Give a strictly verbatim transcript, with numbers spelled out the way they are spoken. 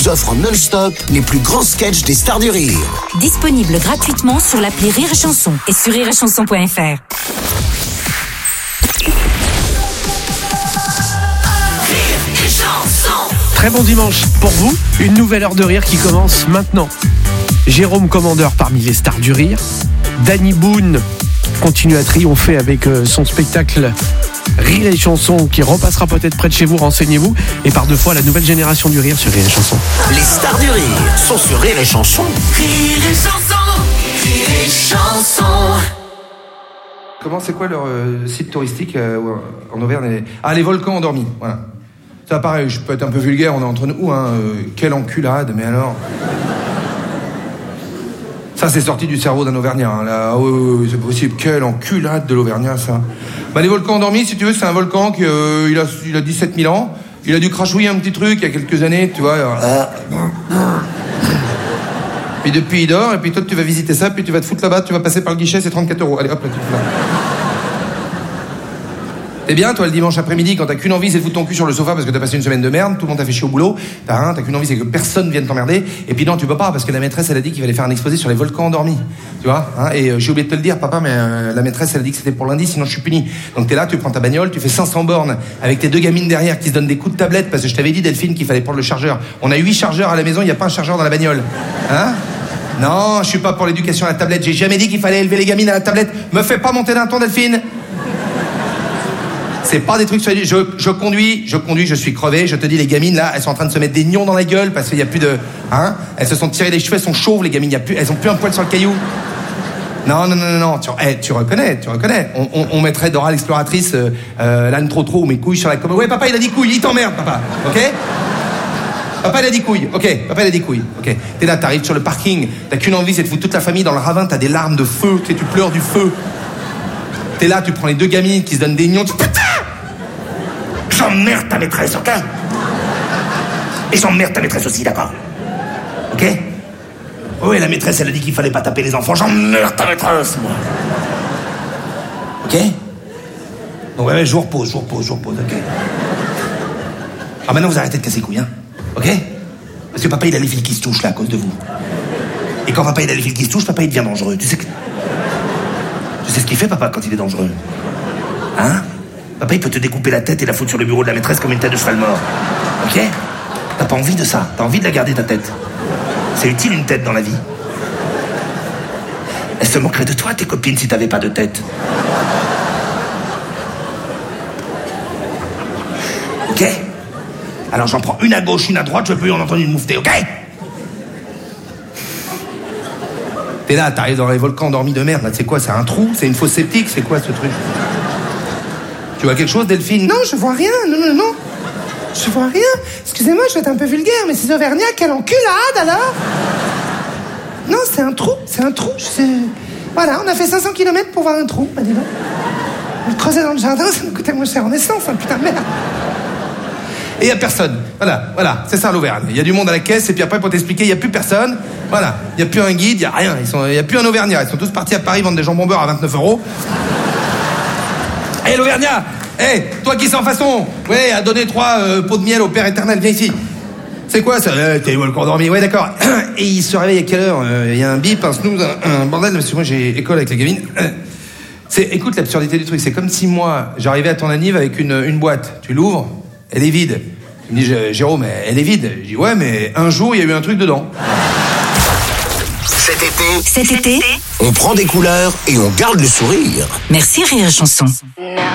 vous offre en non-stop les plus grands sketchs des stars du rire. Disponible gratuitement sur l'appli Rire et Chanson et sur rire et chanson point f r. Très bon dimanche pour vous, une nouvelle heure de rire qui commence maintenant. Jérôme Commandeur parmi les stars du rire, Danny Boone continue à triompher avec son spectacle Rire et Chanson qui repassera peut-être près de chez vous, renseignez-vous, et par deux fois la nouvelle génération du rire sur Rire et Chanson. Les stars du rire sont sur Rire et Chanson. Rire et Chanson, Rire et Chanson. Comment, c'est quoi leur euh, site touristique euh, en Auvergne? Ah, les volcans endormis, voilà. Ça, pareil, je peux être un peu vulgaire, on est entre nous, hein. Euh, quelle enculade, mais alors... Ça, c'est sorti du cerveau d'un Auvergnat, hein, là. Oui, oui, oui, c'est possible. Quelle enculade de l'Auvergnat, ça. Bah, les volcans endormis, si tu veux, c'est un volcan qui euh, il a, il a dix-sept mille ans. Il a dû crachouiller un petit truc il y a quelques années, tu vois. Alors... Puis depuis, il dort, et puis toi, tu vas visiter ça, puis tu vas te foutre là-bas, tu vas passer par le guichet, c'est trente-quatre euros. Allez, hop, là, tu te fous là. T'es bien, toi, le dimanche après-midi, quand t'as qu'une envie, c'est de foutre ton cul sur le sofa parce que t'as passé une semaine de merde, tout le monde t'a fait chier au boulot, t'as rien, t'as qu'une envie, c'est que personne vienne t'emmerder, et puis non, tu peux pas, parce que la maîtresse, elle a dit qu'il fallait faire un exposé sur les volcans endormis, tu vois, hein, et euh, j'ai oublié de te le dire, papa, mais euh, la maîtresse, elle a dit que c'était pour lundi, sinon je suis puni. Donc t'es là, tu prends ta bagnole, tu fais cinq cents bornes avec tes deux gamines derrière qui se donnent des coups de tablette, parce que je t'avais dit, Delphine, qu'il fallait prendre le chargeur. On a huit chargeurs à la maison, il y a pas un chargeur dans la bagnole, hein? Non, je suis pas pour l'éducation à la tablette, j'ai jamais dit qu'il fallait élever les gamines à la tablette. Me fais pas monter d'un ton, Delphine. C'est pas des trucs sur les... Je, je conduis, je conduis, je suis crevé, je te dis, les gamines, là, elles sont en train de se mettre des nions dans la gueule parce qu'il y a plus de... Hein? Elles se sont tirées les cheveux, elles sont chauves, les gamines, il y a plus... elles ont plus un poil sur le caillou. Non, non, non, non, non, tu, hey, tu reconnais, tu reconnais. On, on, on mettrait Dora l'exploratrice, euh, euh, l'âne trop trop, ou mes couilles sur la commode. Ouais, papa, il a dit couilles, il t'emmerde, papa, ok? Papa, il a dit couilles, ok, papa, il a dit couilles, ok. T'es là, t'arrives sur le parking, t'as qu'une envie, c'est de foutre toute la famille dans le ravin, t'as des larmes de feu, tu sais, tu pleures du feu. T'es là, tu prends les deux gamines qui se donnent des nions, tu... J'emmerde ta maîtresse, ok? Et j'emmerde ta maîtresse aussi, d'accord? Ok? Oui, la maîtresse, elle a dit qu'il fallait pas taper les enfants. J'emmerde ta maîtresse, moi. Ok? Donc, ouais, ouais, je vous repose, je vous repose, je vous repose, ok? Ah, maintenant, vous arrêtez de casser les couilles, hein? Ok? Parce que papa, il a les fils qui se touchent, là, à cause de vous. Et quand papa, il a les fils qui se touchent, papa, il devient dangereux. Tu sais que... Tu sais ce qu'il fait, papa, quand il est dangereux? Hein? Papa, il peut te découper la tête et la foutre sur le bureau de la maîtresse comme une tête de cheval mort. Ok? T'as pas envie de ça. T'as envie de la garder, ta tête. C'est utile, une tête, dans la vie. Elles se moqueraient de toi, tes copines, si t'avais pas de tête. Ok? Alors j'en prends une à gauche, une à droite, je peux y en entendre une moufter, ok? T'es là, t'arrives dans les volcans endormis de merde, là, c'est quoi? C'est un trou? C'est une fosse septique? C'est quoi, ce truc? Tu vois quelque chose, Delphine? Non, je vois rien, non, non, non. Je vois rien. Excusez-moi, je vais être un peu vulgaire, mais ces Auvergnats, quelle enculade, alors? Non, c'est un trou, c'est un trou. Je... Voilà, on a fait cinq cents kilomètres pour voir un trou, bah dis donc. Le creuser dans le jardin, ça nous coûtait moins cher en essence, hein, putain de merde. Et il n'y a personne. Voilà, voilà, c'est ça l'Auvergne. Il y a du monde à la caisse, et puis après, pour t'expliquer, il n'y a plus personne. Voilà, il n'y a plus un guide, il n'y a rien. Il n'y a plus un Auvergnat. Ils sont tous partis à Paris vendre des jambons beurre à vingt-neuf euros. Hé, hey, l'Auvergnat! Hé, hey, toi qui sans façon, ouais, a donné trois euh, pots de miel au Père éternel, viens ici. C'est quoi ça? euh, T'es où le corps dormi? Ouais, d'accord. Et il se réveille à quelle heure? Il euh, y a un bip, un snooze, un, un bordel, parce que moi j'ai école avec les gamines. C'est, écoute l'absurdité du truc, c'est comme si moi, j'arrivais à ton anniv avec une, une boîte. Tu l'ouvres, elle est vide. Tu me dis, Jérôme, elle est vide. Je dis, ouais, mais un jour, il y a eu un truc dedans. Cet été, Cet été, on prend des couleurs et on garde le sourire. merci Rire et Chanson.